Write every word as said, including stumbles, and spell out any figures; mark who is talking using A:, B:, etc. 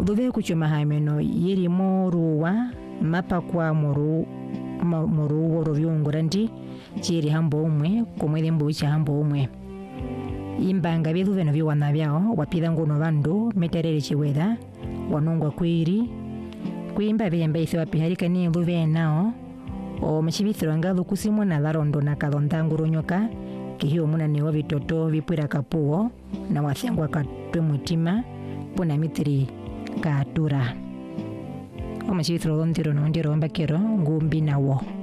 A: Luve kuchuma hameno yiri moruwa mapa kwa moru moru woro vyungurandi chiri hambo umwe kumwele mbucha hambo umwe. Imbanga biluve no biwana byao wapida ngono bandu meterere chiweda wanongwa kwiri kuimba bemba ise wapiharika ni luve nao o machibithiro ngalo kusimwa na larondo na kalondanguro nyoka kihio muna ni wabitoto vipwira kapuo na wathangwa katwe mutima pona mitri katura o machibithiro ndiro no ndiro mbakero ngumbi nawo.